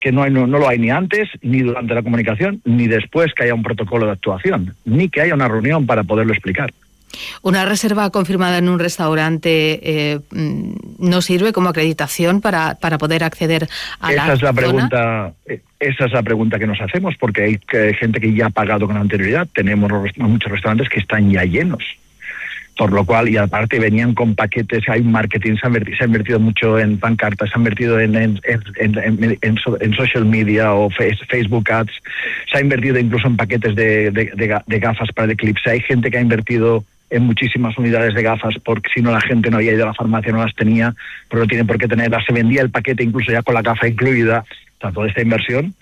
que no lo hay ni antes, ni durante la comunicación, ni después que haya un protocolo de actuación, ni que haya una reunión para poderlo explicar. ¿Una reserva confirmada en un restaurante no sirve como acreditación para poder acceder a la zona? Esa es la pregunta que nos hacemos, porque hay gente que ya ha pagado con anterioridad. Tenemos muchos restaurantes que están ya llenos. Por lo cual, y aparte venían con paquetes, hay un marketing, se ha invertido mucho en pancartas, se ha invertido en social media o Facebook Ads, se ha invertido incluso en paquetes de gafas para el eclipse. Hay gente que ha invertido en muchísimas unidades de gafas, porque si no la gente no había ido a la farmacia, no las tenía, pero no tienen por qué tenerlas. Se vendía el paquete incluso ya con la gafa incluida. O sea, toda esta inversión,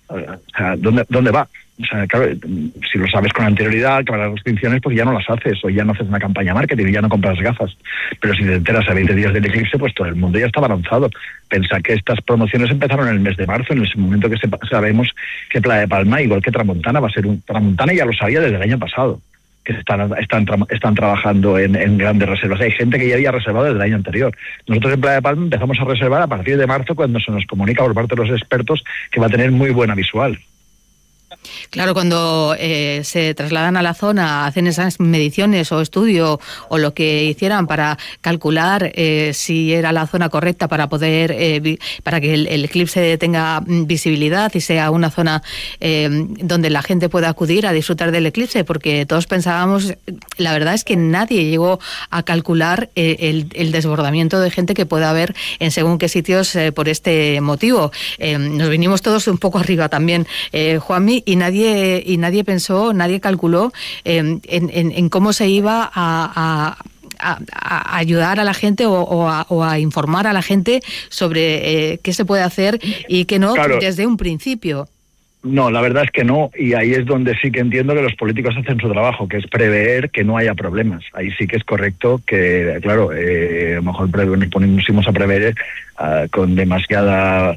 ¿dónde va? O sea, claro, si lo sabes con anterioridad, que las restricciones, pues ya no las haces, o ya no haces una campaña marketing y ya no compras gafas. Pero si te enteras a 20 días del eclipse, pues todo el mundo ya estaba avanzado. Pensá que estas promociones empezaron en el mes de marzo, en ese momento que sabemos que Playa de Palma, igual que Tramontana, va a ser Tramontana ya lo sabía desde el año pasado, que están trabajando en grandes reservas. Hay gente que ya había reservado desde el año anterior. Nosotros en Playa de Palma empezamos a reservar a partir de marzo, cuando se nos comunica por parte de los expertos que va a tener muy buena visual. Claro, cuando se trasladan a la zona, hacen esas mediciones o estudio o lo que hicieran para calcular si era la zona correcta para poder para que el eclipse tenga visibilidad y sea una zona donde la gente pueda acudir a disfrutar del eclipse, porque todos pensábamos, la verdad es que nadie llegó a calcular el desbordamiento de gente que pueda haber en según qué sitios por este motivo. Nos vinimos todos un poco arriba también, Juanmi, y nadie pensó, nadie calculó en cómo se iba a ayudar a la gente o a informar a la gente sobre qué se puede hacer y qué no, claro, desde un principio. No, la verdad es que no, y ahí es donde sí que entiendo que los políticos hacen su trabajo, que es prever que no haya problemas. Ahí sí que es correcto que, claro, a lo mejor nos pusimos a prever con demasiado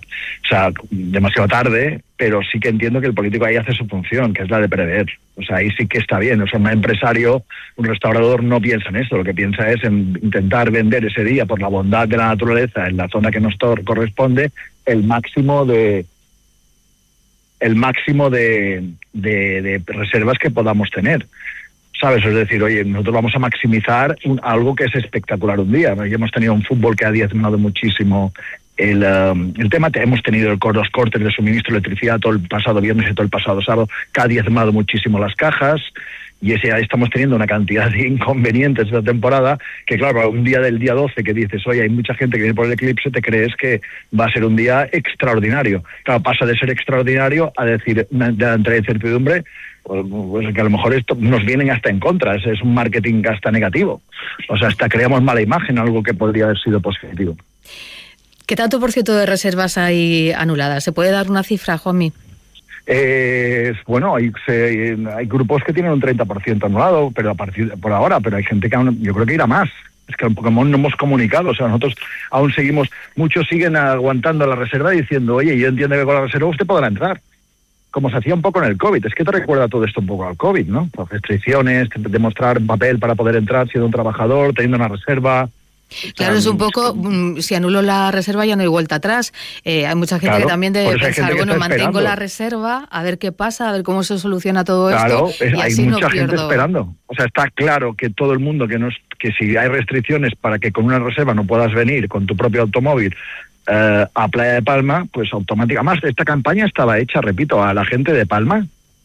tarde, pero sí que entiendo que el político ahí hace su función, que es la de prever. O sea, ahí sí que está bien. O sea, un empresario, un restaurador no piensa en esto, lo que piensa es en intentar vender ese día, por la bondad de la naturaleza, en la zona que nos corresponde, el máximo de reservas que podamos tener, ¿sabes? Es decir, oye, nosotros vamos a maximizar algo que es espectacular un día. Ya hemos tenido un fútbol que ha diezmado muchísimo el tema. Hemos tenido los cortes de suministro de electricidad todo el pasado viernes y todo el pasado sábado, que ha diezmado muchísimo las cajas. Y estamos teniendo una cantidad de inconvenientes esta temporada que, claro, un día del día 12 que dices, oye, hay mucha gente que viene por el eclipse, te crees que va a ser un día extraordinario. Claro, pasa de ser extraordinario a decir, entre incertidumbre, pues que a lo mejor esto nos vienen hasta en contra. Es un marketing hasta negativo. O sea, hasta creamos mala imagen, algo que podría haber sido positivo. ¿Qué tanto por ciento de reservas hay anuladas? ¿Se puede dar una cifra, Juanmi? Bueno, hay grupos que tienen un 30% anulado, pero por ahora, pero hay gente que aún, yo creo que irá más. Es que Pokémon no hemos comunicado, o sea, nosotros aún seguimos, muchos siguen aguantando la reserva diciendo, oye, yo entiendo que con la reserva usted podrá entrar, como se hacía un poco en el COVID. Es que te recuerda todo esto un poco al COVID, ¿no? Las restricciones, demostrar un papel para poder entrar siendo un trabajador, teniendo una reserva. Claro, es un poco, si anulo la reserva ya no hay vuelta atrás. Hay mucha gente que también debe pensar, bueno, mantengo la reserva, a ver qué pasa, a ver cómo se soluciona todo esto. Claro, hay mucha gente esperando. O sea, está claro que todo el mundo, que si hay restricciones para que con una reserva no puedas venir con tu propio automóvil a Playa de Palma, pues automáticamente. Esta campaña estaba hecha, repito, a la gente de Palma,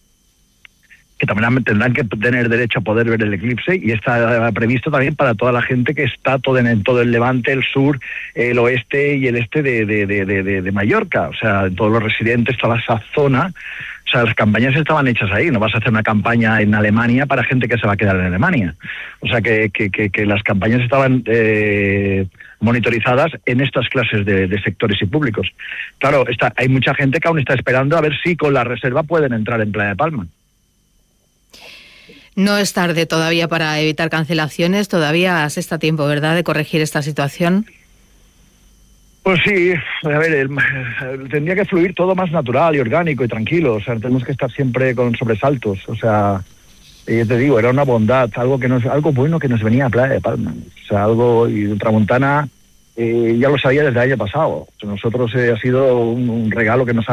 que también tendrán que tener derecho a poder ver el eclipse, y está previsto también para toda la gente que está en todo el levante, el sur, el oeste y el este de Mallorca. O sea, todos los residentes, toda esa zona. O sea, las campañas estaban hechas ahí. No vas a hacer una campaña en Alemania para gente que se va a quedar en Alemania. O sea, que las campañas estaban monitorizadas en estas clases de sectores y públicos. Claro, hay mucha gente que aún está esperando a ver si con la reserva pueden entrar en Playa de Palma. No es tarde todavía para evitar cancelaciones, todavía se está a tiempo, ¿verdad?, de corregir esta situación. Pues sí, a ver, tendría que fluir todo más natural y orgánico y tranquilo. O sea, tenemos que estar siempre con sobresaltos. O sea, yo te digo, era una bondad, algo bueno que nos venía a Playa de Palma. O sea, y Tramontana ya lo sabía desde el año pasado. O sea, nosotros ha sido un regalo que nos ha